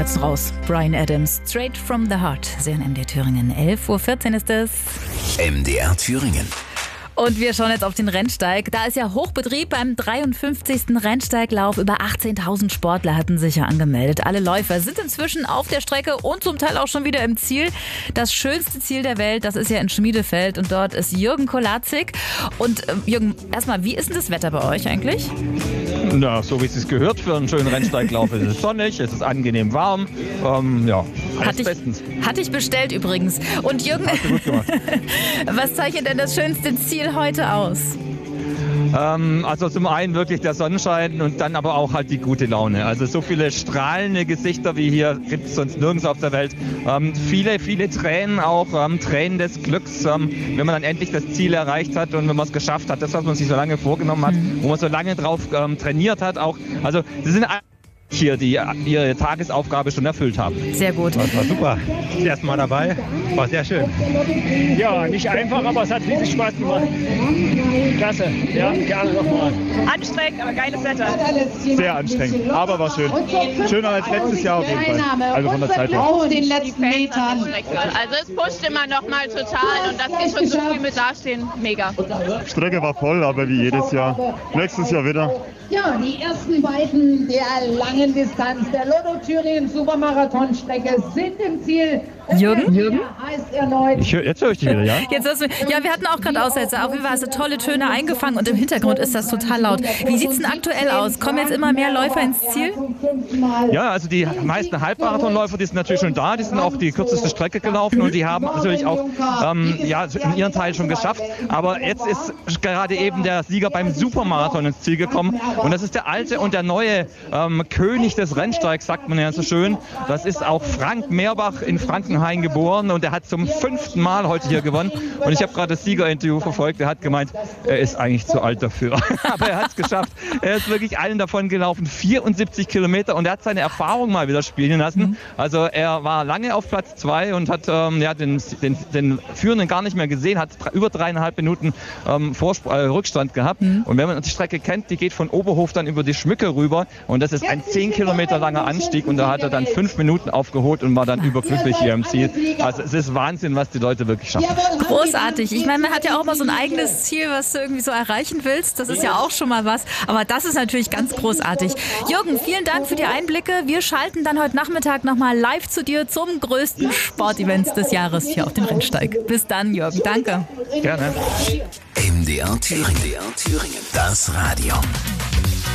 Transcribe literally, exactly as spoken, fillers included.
Herzen raus. Bryan Adams, Straight from the Heart. Sehr in M D R Thüringen. elf Uhr vierzehn ist es. M D R Thüringen. Und wir schauen jetzt auf den Rennsteig. Da ist ja Hochbetrieb beim dreiundfünfzigsten Rennsteiglauf. Über achtzehntausend Sportler hatten sich ja angemeldet. Alle Läufer sind inzwischen auf der Strecke und zum Teil auch schon wieder im Ziel. Das schönste Ziel der Welt, das ist ja in Schmiedefeld. Und dort ist Jürgen Kolaczyk. Und äh, Jürgen, erstmal, wie ist denn das Wetter bei euch eigentlich? Na, so wie es sich gehört für einen schönen Rennsteiglauf. Es ist sonnig, es ist angenehm warm. Ähm, ja, alles Hatte ich, bestens. hatte ich bestellt übrigens. Und Jürgen, Hast du gut gemacht. was zeichnet denn das schönste Ziel heute aus? Ähm, also zum einen wirklich der Sonnenschein und dann aber auch halt die gute Laune. Also so viele strahlende Gesichter wie hier gibt es sonst nirgends auf der Welt. Ähm, viele, viele Tränen auch, ähm, Tränen des Glücks, ähm, wenn man dann endlich das Ziel erreicht hat und wenn man es geschafft hat, das, was man sich so lange vorgenommen hat, mhm. wo man so lange drauf ähm, trainiert hat auch. Also sie sind hier, die ihre Tagesaufgabe schon erfüllt haben. Sehr gut. Das war super. Das erste Mal dabei. War sehr schön. Ja, nicht einfach, aber es hat riesig Spaß gemacht. Klasse. Ja, gerne nochmal. Anstrengend, aber geiles Wetter. Sehr anstrengend, aber war schön. Schöner als letztes Jahr auf jeden Fall. Also von der Zeit her. Auf den letzten Metern. Also es pusht immer noch mal total und dass wir schon so früh mit dastehen, mega. Die Strecke war voll, aber wie jedes Jahr. Nächstes Jahr wieder. Ja, die ersten beiden der langen Distanz der Lotto Thüringen Supermarathonstrecke sind im Ziel. Jürgen? Jürgen? Heißt erneut. Ich hör, jetzt höre ich dich wieder, ja? Jetzt hast du, ja, wir hatten auch gerade Aussätze. Auf jeden Fall hast du tolle Töne eingefangen und im Hintergrund ist das total laut. Wie sieht es denn aktuell aus? Kommen jetzt immer mehr Läufer ins Ziel? Ja, also die meisten Halbmarathonläufer, die sind natürlich schon da, die sind auch die kürzeste Strecke gelaufen und die haben natürlich auch ähm, ja, ihren Teil schon geschafft. Aber jetzt ist gerade eben der Sieger beim Supermarathon ins Ziel gekommen und das ist der alte und der neue ähm, König des Rennsteigs, sagt man ja so schön. Das ist auch Frank Meerbach in Frankenhain geboren und er hat zum fünften Mal heute hier gewonnen. Und ich habe gerade das Siegerinterview verfolgt, er hat gemeint, er ist eigentlich zu alt dafür. Aber er hat es geschafft. Er ist wirklich allen davon gelaufen, vierundsiebzig Kilometer und er hat seine Erfahrung mal wieder spielen lassen. Also er war lange auf Platz zwei und hat ähm, ja, den, den, den Führenden gar nicht mehr gesehen, hat drei, über dreieinhalb Minuten ähm, Vorspr- äh, Rückstand gehabt. Mhm. Und wenn man die Strecke kennt, die geht von Oberhof dann über die Schmücke rüber und das ist ein zehn Kilometer langer Anstieg und da hat er dann fünf Minuten aufgeholt und war dann überglücklich hier im Ziel. Also es ist Wahnsinn, was die Leute wirklich schaffen. Großartig. Ich meine, man hat ja auch mal so ein eigenes Ziel, was du irgendwie so erreichen willst. Das ist ja auch schon mal was. Aber das ist natürlich ganz großartig. Jürgen, vielen Dank für die Einblicke. Wir schalten dann heute Nachmittag nochmal live zu dir zum größten Sportevent des Jahres hier auf dem Rennsteig. Bis dann, Jürgen. Danke. Gerne. M D R Thüringen. M D R Thüringen. Das Radio.